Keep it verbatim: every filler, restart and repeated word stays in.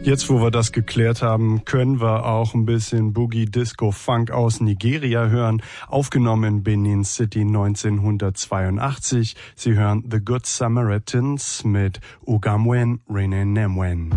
Jetzt, wo wir das geklärt haben, können wir auch ein bisschen Boogie Disco Funk aus Nigeria hören, aufgenommen in Benin City neunzehnhundertzweiundachtzig. Sie hören The Good Samaritans mit Ugamwen Rene Nemwen.